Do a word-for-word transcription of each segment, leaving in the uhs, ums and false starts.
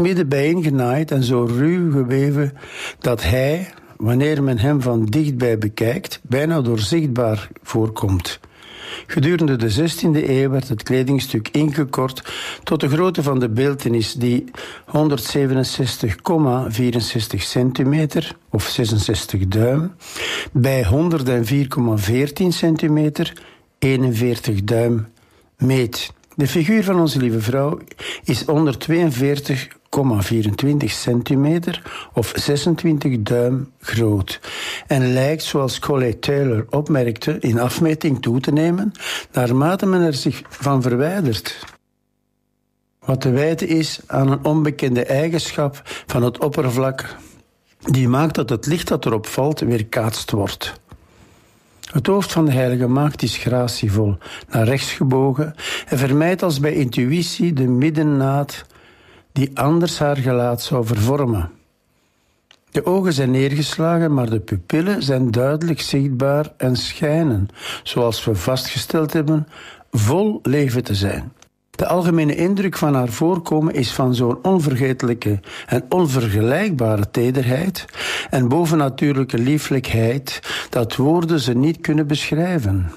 midden bijeengenaaid en zo ruw geweven dat hij, wanneer men hem van dichtbij bekijkt, bijna doorzichtbaar voorkomt. Gedurende de zestiende eeuw werd het kledingstuk ingekort tot de grootte van de beeltenis die honderdzevenenzestig komma vierenzestig centimeter of zesenzestig duim bij honderdvier komma veertien centimeter eenenveertig duim meet. De figuur van onze lieve vrouw is honderdtweeënveertig komma vierentwintig centimeter of zesentwintig duim groot en lijkt, zoals Colette Taylor opmerkte, in afmeting toe te nemen naarmate men er zich van verwijdert. Wat te wijten is aan een onbekende eigenschap van het oppervlak die maakt dat het licht dat erop valt weerkaatst wordt. Het hoofd van de heilige maagd is gratievol, naar rechts gebogen en vermijdt als bij intuïtie de middennaad die anders haar gelaat zou vervormen. De ogen zijn neergeslagen, maar de pupillen zijn duidelijk zichtbaar en schijnen, zoals we vastgesteld hebben, vol leven te zijn. De algemene indruk van haar voorkomen is van zo'n onvergetelijke en onvergelijkbare tederheid en bovennatuurlijke lieflijkheid dat woorden ze niet kunnen beschrijven.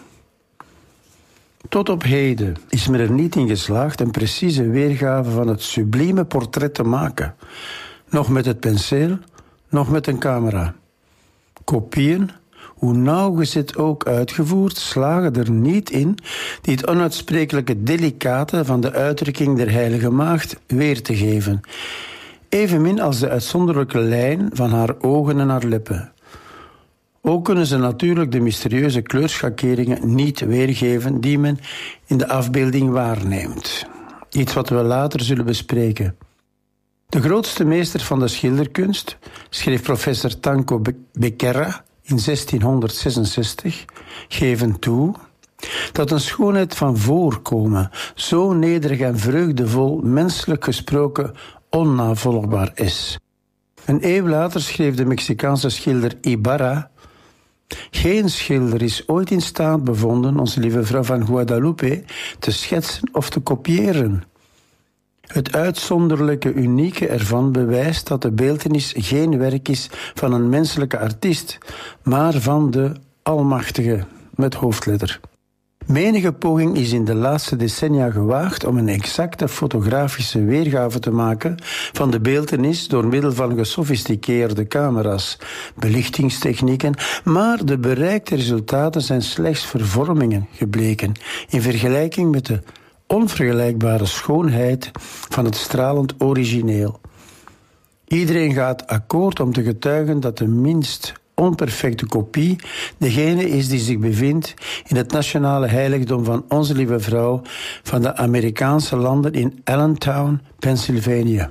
Tot op heden is men er niet in geslaagd een precieze weergave van het sublieme portret te maken. Nog met het penseel, nog met een camera. Kopieën, hoe nauwgezet ook uitgevoerd, slagen er niet in die het onuitsprekelijke delicate van de uitdrukking der heilige maagd weer te geven. Evenmin als de uitzonderlijke lijn van haar ogen en haar lippen. Ook kunnen ze natuurlijk de mysterieuze kleurschakeringen niet weergeven die men in de afbeelding waarneemt. Iets wat we later zullen bespreken. De grootste meester van de schilderkunst, schreef professor Tanko Becerra in zestienhonderdzesenzestig, geven toe dat een schoonheid van voorkomen zo nederig en vreugdevol menselijk gesproken onnavolgbaar is. Een eeuw later schreef de Mexicaanse schilder Ibarra: geen schilder is ooit in staat bevonden onze lieve vrouw van Guadalupe te schetsen of te kopiëren. Het uitzonderlijke unieke ervan bewijst dat de beeltenis geen werk is van een menselijke artiest, maar van de Almachtige, met hoofdletter. Menige poging is in de laatste decennia gewaagd om een exacte fotografische weergave te maken van de beeltenis door middel van gesofisticeerde camera's, belichtingstechnieken, maar de bereikte resultaten zijn slechts vervormingen gebleken in vergelijking met de onvergelijkbare schoonheid van het stralend origineel. Iedereen gaat akkoord om te getuigen dat de minst onperfecte kopie degene is die zich bevindt in het nationale heiligdom van onze lieve vrouw van de Amerikaanse landen in Allentown, Pennsylvania.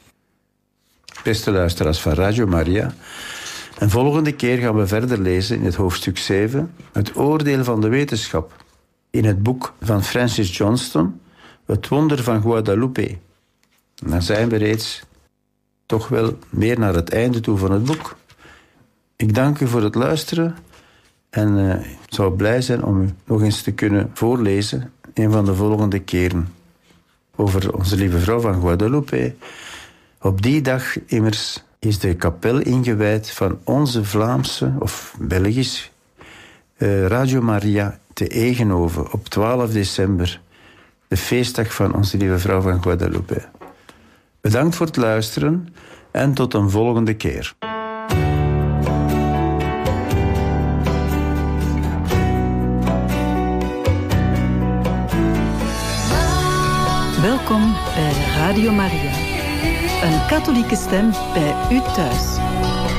Beste luisteraars van Radio Maria, een volgende keer gaan we verder lezen in het hoofdstuk zeven, het oordeel van de wetenschap, in het boek van Francis Johnston, Het wonder van Guadalupe. En dan zijn we reeds toch wel meer naar het einde toe van het boek. Ik dank u voor het luisteren en uh, ik zou blij zijn om u nog eens te kunnen voorlezen een van de volgende keren over onze lieve vrouw van Guadalupe. Op die dag immers is de kapel ingewijd van onze Vlaamse of Belgisch uh, Radio Maria te Egenhoven op twaalf december, de feestdag van onze lieve vrouw van Guadalupe. Bedankt voor het luisteren en tot een volgende keer. Welkom bij Radio Maria. Een katholieke stem bij u thuis.